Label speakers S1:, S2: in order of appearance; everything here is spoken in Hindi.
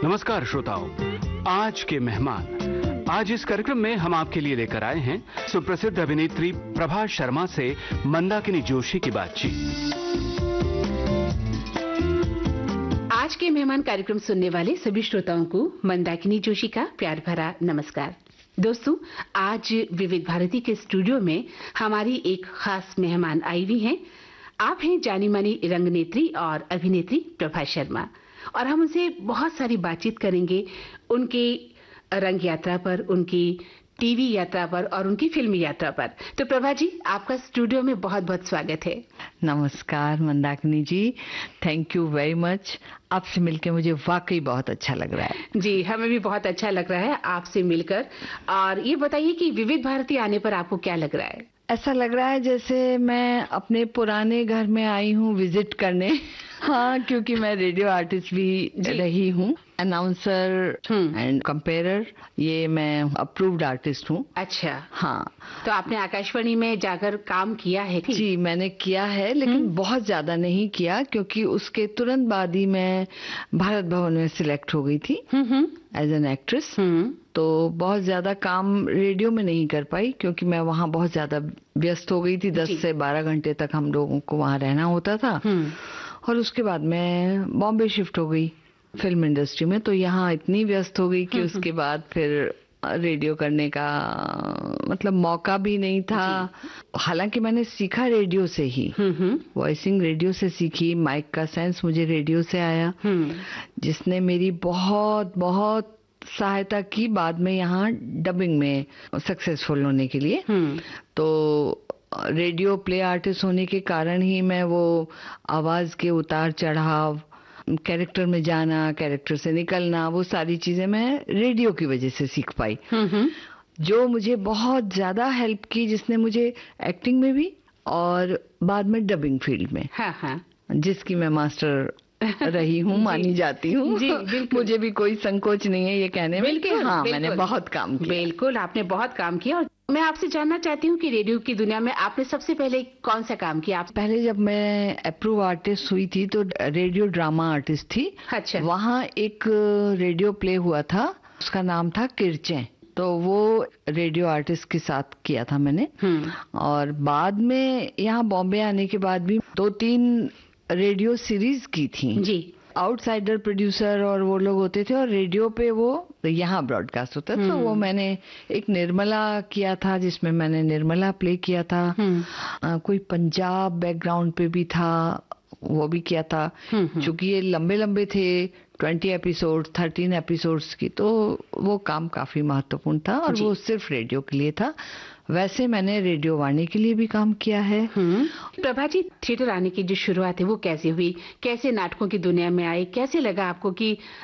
S1: नमस्कार श्रोताओं, आज के मेहमान। आज इस कार्यक्रम में हम आपके लिए लेकर आए हैं सुप्रसिद्ध अभिनेत्री प्रभा शर्मा से मंदाकिनी जोशी की बातचीत।
S2: आज के मेहमान कार्यक्रम सुनने वाले सभी श्रोताओं को मंदाकिनी जोशी का प्यार भरा नमस्कार। दोस्तों, आज विविध भारती के स्टूडियो में हमारी एक खास मेहमान आई हुई हैं। आप हैं जानी मानी रंगनेत्री और अभिनेत्री प्रभा शर्मा, और हम उनसे बहुत सारी बातचीत करेंगे उनकी रंग यात्रा पर, उनकी टीवी यात्रा पर और उनकी फिल्मी यात्रा पर। तो प्रभा जी, आपका स्टूडियो में बहुत बहुत स्वागत है।
S3: नमस्कार मंदाकिनी जी, थैंक यू वेरी मच। आपसे मिलकर मुझे वाकई बहुत अच्छा लग रहा है।
S2: जी, हमें भी बहुत अच्छा लग रहा है आपसे मिलकर। और ये बताइए कि विविध भारती आने पर आपको क्या लग रहा है?
S3: ऐसा लग रहा है जैसे मैं अपने पुराने घर में आई हूँ विजिट करने। हाँ, क्योंकि मैं रेडियो आर्टिस्ट भी रही हूँ, अनाउंसर एंड कंपेयरर, ये मैं अप्रूव्ड आर्टिस्ट हूँ।
S2: अच्छा,
S3: हाँ।
S2: तो आपने आकाशवाणी में जाकर काम किया है?
S3: जी, मैंने किया है, लेकिन बहुत ज्यादा नहीं किया, क्योंकि उसके तुरंत बाद ही मैं भारत भवन में सिलेक्ट हो गई थी एज एन एक्ट्रेस। तो बहुत ज्यादा काम रेडियो में नहीं कर पाई, क्योंकि मैं वहाँ बहुत ज्यादा व्यस्त हो गई थी। 10 से 12 घंटे तक हम लोगों को वहाँ रहना होता था। और उसके बाद मैं बॉम्बे शिफ्ट हो गई फिल्म इंडस्ट्री में। तो यहाँ इतनी व्यस्त हो गई कि उसके बाद फिर रेडियो करने का मतलब मौका भी नहीं था। हालांकि मैंने सीखा रेडियो से ही, वॉइसिंग रेडियो से सीखी, माइक का सेंस मुझे रेडियो से आया, जिसने मेरी बहुत बहुत सहायता की बाद में यहाँ डबिंग में सक्सेसफुल होने के लिए। तो रेडियो प्ले आर्टिस्ट होने के कारण ही मैं वो आवाज के उतार चढ़ाव, कैरेक्टर में जाना, कैरेक्टर से निकलना, वो सारी चीजें मैं रेडियो की वजह से सीख पाई, जो मुझे बहुत ज्यादा हेल्प की, जिसने मुझे एक्टिंग में भी और बाद में डबिंग फील्ड में, जिसकी मैं मास्टर रही हूँ, मानी जाती हूँ। मुझे भी कोई संकोच नहीं है ये कहने में कि हाँ, मैंने बहुत काम किया।
S2: बिल्कुल, आपने बहुत काम किया। और मैं आपसे जानना चाहती हूँ कि रेडियो की दुनिया में आपने सबसे पहले कौन सा काम किया?
S3: पहले जब मैं अप्रूव आर्टिस्ट हुई थी तो रेडियो ड्रामा आर्टिस्ट थी।
S2: अच्छा।
S3: वहाँ एक रेडियो प्ले हुआ था, उसका नाम था किरचे। तो वो रेडियो आर्टिस्ट के साथ किया था मैंने। और बाद में यहाँ बॉम्बे आने के बाद भी 2-3 रेडियो सीरीज की थी
S2: जी।
S3: आउटसाइडर प्रोड्यूसर और वो लोग होते थे, और रेडियो पे वो यहाँ ब्रॉडकास्ट होता था। तो वो मैंने एक निर्मला किया था, जिसमें मैंने निर्मला प्ले किया था। कोई पंजाब बैकग्राउंड पे भी था, वो भी किया था। चूंकि ये लंबे लंबे थे, 20 एपिसोड, 13 एपिसोड्स की, तो वो काम काफी महत्वपूर्ण था और वो सिर्फ रेडियो के लिए था। वैसे मैंने रेडियो वाणी के लिए भी काम किया है।
S2: प्रभा जी, थिएटर आने की जो शुरुआत है वो कैसे हुई? कैसे नाटकों की दुनिया में आए? कैसे लगा आपको कि